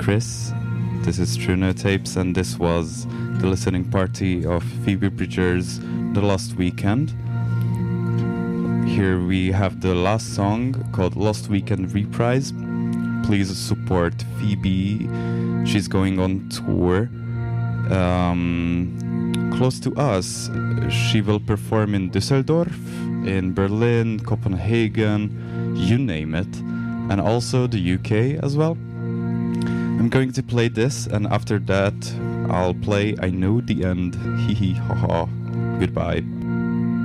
Chris. This is True No Tapes, and this was the listening party of Phoebe Bridgers' The Lost Weekend. Here we have the last song called Lost Weekend Reprise. Please support Phoebe. She's going on tour close to us. She will perform in Düsseldorf, in Berlin, Copenhagen, you name it, and also the UK as well. I'm going to play this, and after that I'll play I Know the End. Hee hee ha ha. Goodbye.